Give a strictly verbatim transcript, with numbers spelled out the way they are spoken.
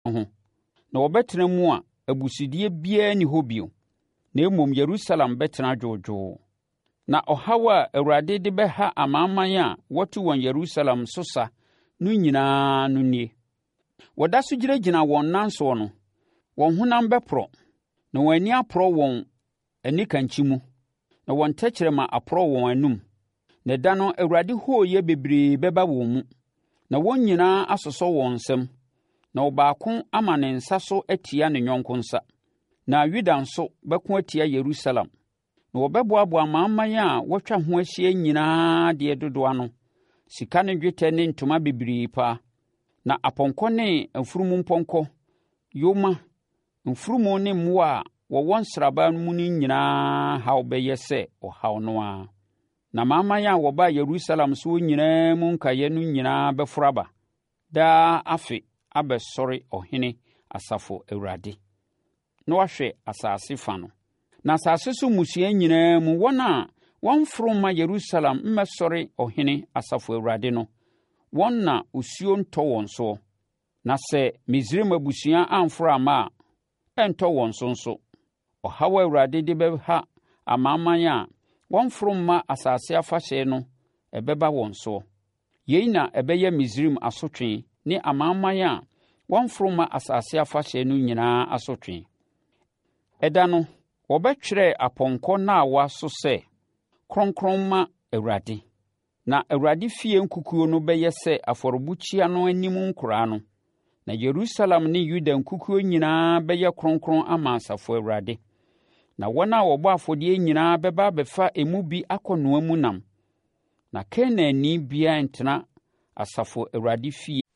ho na wɔbɛtena mu a abusidie biara ni hɔ bio na mmom Yerusalem bɛtena dwoodwoo na ɔhaw a Awurade de bɛha amanaman a wɔto wɔn Yerusalem so sa no nyinaa no nie. Wɔda so gyinagyina wɔn nansoɔ no, wɔn honam bɛporɔ na wɔn ani aporɔ wɔn anikankyi mu na wɔn tɛkyerɛma aporɔ wɔn anum. Na da no Awurade hooyɛ bebree bɛba wɔn mu na wɔn nyinaa asosɔ wɔn nsam na ɔbaako ama ne nsa so atia ne yɔnko nsa. Na Yuda nso bɛko atia Yerusalem na wɔbɛboaboa amanaman a wɔtwa ho ahyia nyinaa deɛ dodoɔ ano, sika ne dwetɛ ne ntoma bebree paa, na apɔnkɔ ne mfurumu mpɔnkɔ, yoma, mfurumu ne mmoa a wɔwɔ nsraban mu no nyinaa haw bɛyɛ sɛ ɔhaw no ara. Na amanaman a wɔbaa Yerusalem so nyinaa mu nkaeɛ no nyinaa bɛforo aba daa afe abɛsɔre ɔhene Asafo Awurade na wahwɛ asase fa no. Na asase so mmusua nyinaa mu wɔn a wɔmforo mma Yerusalem mmɛsɔre ɔhene Asafo Awurade no, wɔn na osuo ntɔ wɔn soɔ. Na sɛ Misraim abusua amforo amma a, ɛntɔ wɔn so nso. Ɔhaw a Awurade de bɛha amanaman a wɔmforo mma asase afahyɛ no ɛbɛba wɔn soɔ. Yei na ɛbɛyɛ Misraim asotwe ne amanaman a wɔmforo mma asase afahyɛ no nyinaa asotwe. Ɛda no, wɔbɛtwerɛ apɔnkɔ naawa so sɛ, kronkron ma Awurade. Na Awurade fie nkukuo no bɛyɛ sɛ afɔrebukyia no anim nkoraa no. Na Yerusalem ne Yuda nkukuo nyinaa bɛyɛ kronkron ama Asafo Awurade. Na wɔn a wɔbɔ afɔdeɛ nyinaa bɛba abɛfa emu bi akɔnoa mu nam. Na Kanaanni biara ntena Asafo Awurade fie